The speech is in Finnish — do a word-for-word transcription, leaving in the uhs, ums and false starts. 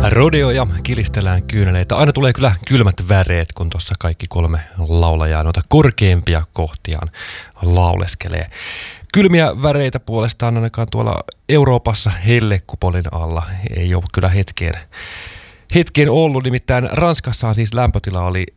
Rodeo ja kilistellään kyyneleitä. Aina tulee kyllä kylmät väreet, kun tuossa kaikki kolme laulajaa noita korkeimpia kohtiaan lauleskelee. Kylmiä väreitä puolestaan ainakaan tuolla Euroopassa hellekupolin alla ei ole kyllä hetkeen, hetkeen ollut. Nimittäin Ranskassa siis lämpötila oli